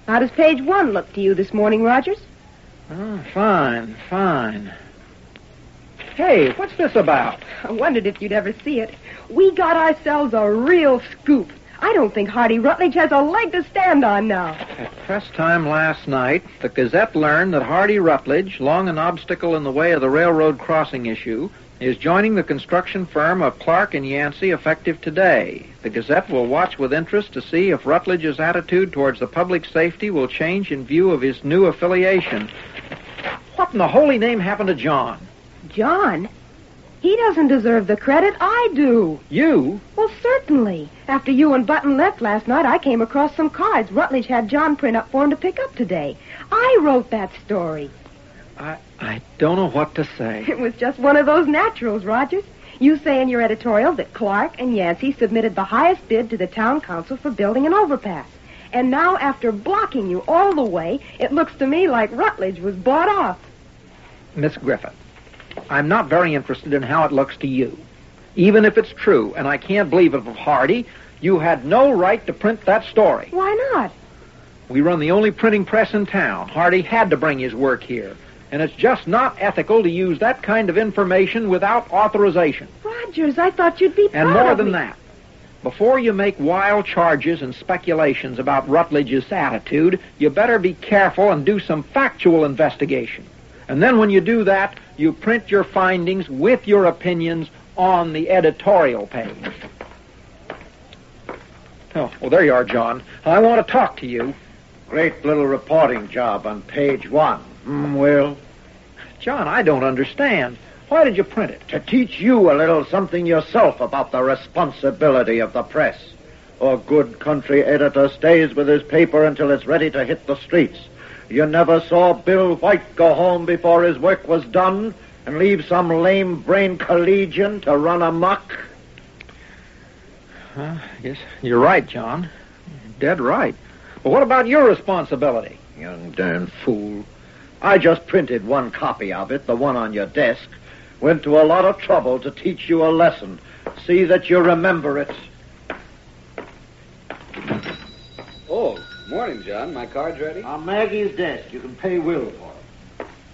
How does page 1 look to you this morning, Rogers? Oh, fine. Hey, what's this about? I wondered if you'd ever see it. We got ourselves a real scoop. I don't think Hardy Rutledge has a leg to stand on now. At press time last night, the Gazette learned that Hardy Rutledge, long an obstacle in the way of the railroad crossing issue, is joining the construction firm of Clark and Yancey effective today. The Gazette will watch with interest to see if Rutledge's attitude towards the public safety will change in view of his new affiliation. What in the holy name happened to John? John? He doesn't deserve the credit. I do. You? Well, certainly. After you and Button left last night, I came across some cards Rutledge had John print up for him to pick up today. I wrote that story. I don't know what to say. It was just one of those naturals, Rogers. You say in your editorial that Clark and Yancey submitted the highest bid to the town council for building an overpass. And now, after blocking you all the way, it looks to me like Rutledge was bought off. Miss Griffith, I'm not very interested in how it looks to you. Even if it's true, and I can't believe it of Hardy, you had no right to print that story. Why not? We run the only printing press in town. Hardy had to bring his work here. And it's just not ethical to use that kind of information without authorization. Rogers, I thought you'd be proud And more of than me. that, before you make wild charges and speculations about Rutledge's attitude, you better be careful and do some factual investigation. And then when you do that, you print your findings with your opinions on the editorial page. Oh, well, there you are, John. I want to talk to you. Great little reporting job on page 1. Will? John, I don't understand. Why did you print it? To teach you a little something yourself about the responsibility of the press. A good country editor stays with his paper until it's ready to hit the streets. You never saw Bill White go home before his work was done and leave some lame-brained collegian to run amok? Yes, you're right, John. You're dead right. But what about your responsibility? Young darn fool. I just printed one copy of it, the one on your desk. Went to a lot of trouble to teach you a lesson. See that you remember it. Oh, morning, John. My card's ready? On Maggie's desk. You can pay Will for it.